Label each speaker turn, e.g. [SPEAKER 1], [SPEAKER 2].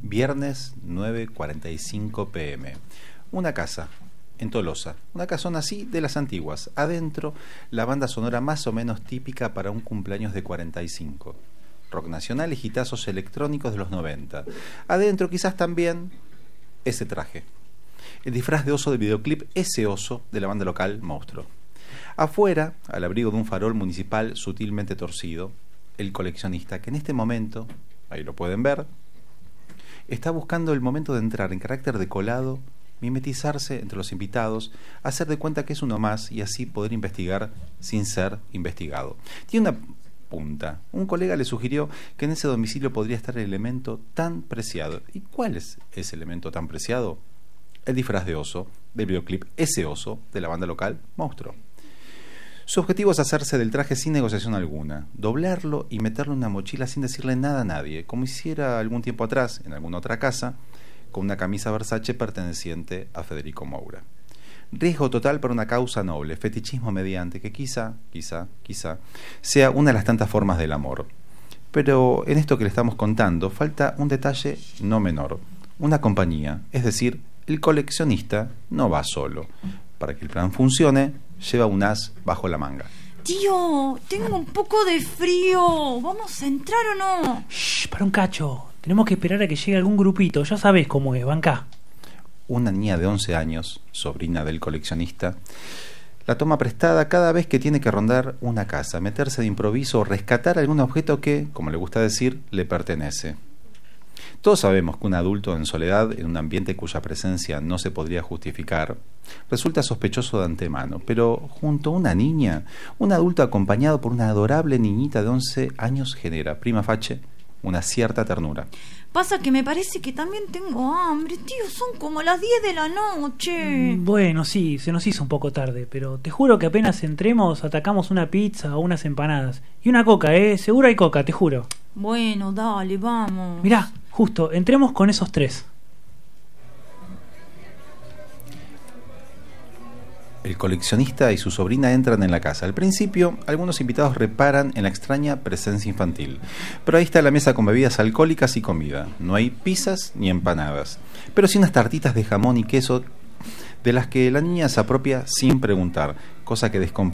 [SPEAKER 1] Viernes 9:45 p.m. Una casa en Tolosa, una casona así de las antiguas. Adentro, la banda sonora más o menos típica para un cumpleaños de 45. Rock nacional y hitazos electrónicos de los 90. Adentro quizás también ese traje. El disfraz de oso del videoclip Ese Oso de la banda local Monstruo. Afuera, al abrigo de un farol municipal sutilmente torcido, el coleccionista que en este momento, ahí lo pueden ver, está buscando el momento de entrar en carácter de colado, mimetizarse entre los invitados, hacer de cuenta que es uno más y así poder investigar sin ser investigado. Tiene una punta. Un colega le sugirió que en ese domicilio podría estar el elemento tan preciado. ¿Y cuál es ese elemento tan preciado? El disfraz de oso del videoclip Ese Oso de la banda local Monstruo. Su objetivo es hacerse del traje sin negociación alguna, doblarlo y meterlo en una mochila sin decirle nada a nadie, como hiciera algún tiempo atrás en alguna otra casa, con una camisa Versace perteneciente a Federico Moura. Riesgo total para una causa noble, fetichismo mediante, que quizá sea una de las tantas formas del amor. Pero en esto que le estamos contando falta un detalle no menor, una compañía, es decir, el coleccionista no va solo. Para que el plan funcione, lleva un as bajo la manga.
[SPEAKER 2] Tío, tengo un poco de frío. ¿Vamos a entrar o no?
[SPEAKER 3] Shh, para un cacho. Tenemos que esperar a que llegue algún grupito. Ya sabes cómo es, banca.
[SPEAKER 1] Una niña de 11 años, sobrina del coleccionista, la toma prestada cada vez que tiene que rondar una casa, meterse de improviso o rescatar algún objeto que, como le gusta decir, le pertenece. Todos sabemos que un adulto en soledad, en un ambiente cuya presencia no se podría justificar, resulta sospechoso de antemano, pero junto a una niña, un adulto acompañado por una adorable niñita de 11 años genera, prima facie, una cierta ternura.
[SPEAKER 2] Pasa que me parece que también tengo hambre, tío, son como las 10 de la noche.
[SPEAKER 3] Bueno, sí, se nos hizo un poco tarde, pero te juro que apenas entremos atacamos una pizza o unas empanadas. Y una coca, seguro hay coca, te juro.
[SPEAKER 2] Bueno, dale, vamos.
[SPEAKER 3] Mirá, justo, entremos con esos tres.
[SPEAKER 1] El coleccionista y su sobrina entran en la casa. Al principio, algunos invitados reparan en la extraña presencia infantil. Pero ahí está la mesa con bebidas alcohólicas y comida. No hay pizzas ni empanadas, pero sí unas tartitas de jamón y queso de las que la niña se apropia sin preguntar, cosa que descompensa